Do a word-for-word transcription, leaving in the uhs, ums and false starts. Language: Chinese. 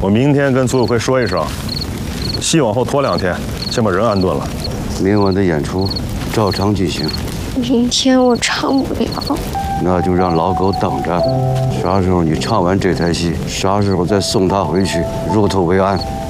我明天跟组委会说一声，戏往后拖两天，先把人安顿了。 明晚的演出照常进行。 明天我唱不了， 那就让老狗等着，啥时候你唱完这台戏，啥时候再送他回去，入土为安。